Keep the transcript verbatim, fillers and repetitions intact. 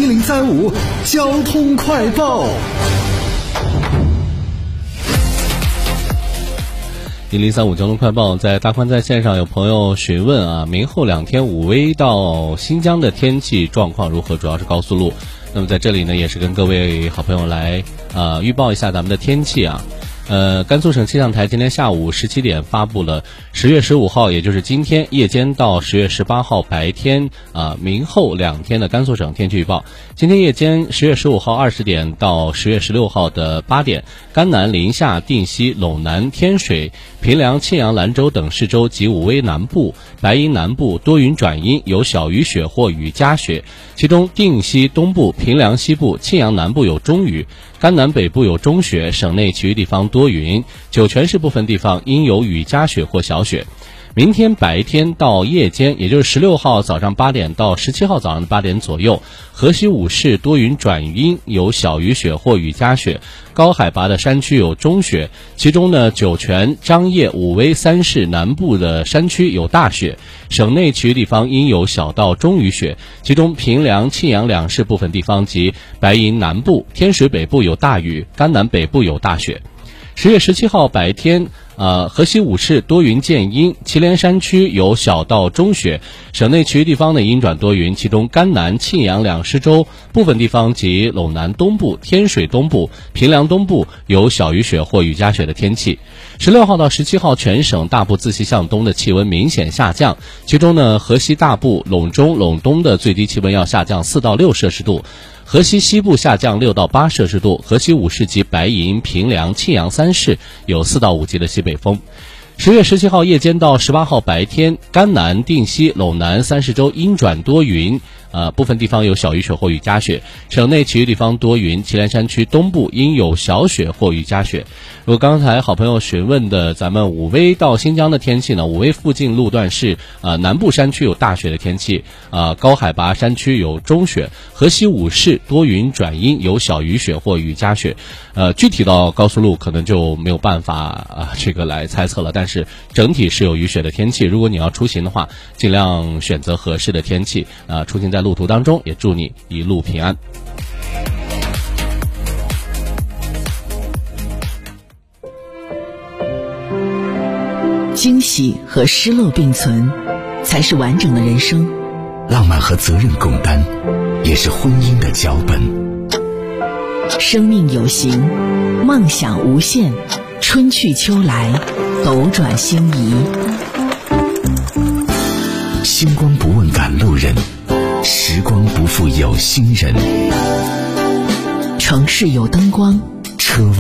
一零三五交通快报。 一零三五交通快报，在大宽在线上有朋友询问啊，明后两天武威到新疆的天气状况如何？主要是高速路。那么在这里呢，也是跟各位好朋友来呃预报一下咱们的天气啊。呃，甘肃省气象台今天下午十七点发布了十月十五号，也就是今天夜间到十月十八号白天啊、呃，明后两天的甘肃省天气预报。今天夜间十月十五号二十点到十月十六号的八点，甘南、临夏、定西、陇南、天水、平凉、沁阳、兰州等市州及武威南部、白银南部多云转阴，有小雨雪或雨夹雪，其中定西东部、平凉西部、沁阳南部有中雨，甘南北部有中雪，省内其余地方多云，酒泉市部分地方应有雨夹雪或小雪。明天白天到夜间，也就是十六号早上八点到十七号早上的八点左右，河西五市多云转阴，有小雨雪或雨夹雪，高海拔的山区有中雪，其中呢酒泉、张掖、武威三市南部的山区有大雪，省内其余地方应有小到中雨雪，其中平凉、沁阳两市部分地方及白银南部、天水北部有大雨，甘南北部有大雪。十月十七号白天，呃，河西五市多云见阴，祁连山区有小到中雪，省内其余地方呢阴转多云，其中甘南、沁阳两市州部分地方及陇南东部、天水东部、平凉东部有小雨雪或雨夹雪的天气。十六号到十七号，全省大部自西向东的气温明显下降，其中呢，河西大部、陇中、陇东的最低气温要下降四到六摄氏度。河西西部下降六到八摄氏度，河西五市及白银、平凉、沁阳三市有四到五级的西北风。十月十七号夜间到十八号白天，甘南、定西、陇南三市州阴转多云，呃，部分地方有小雨雪或雨夹雪，省内其余地方多云，祁连山区东部应有小雪或雨夹雪。如果刚才好朋友询问的咱们武威到新疆的天气呢，武威附近路段是呃南部山区有大雪的天气，呃高海拔山区有中雪，河西五市多云转阴，有小雨雪或雨夹雪。呃具体到高速路可能就没有办法啊、呃、这个来猜测了，但是整体是有雨雪的天气。如果你要出行的话，尽量选择合适的天气啊、呃、出行在路途当中，也祝你一路平安。 惊喜和失落并存，才是完整的人生。 浪漫和责任共担，也是婚姻的脚本。 生命有形，梦想无限，春去秋来，斗转星移。 星光不问赶路人，时光不负有心人。 城市有灯光， 车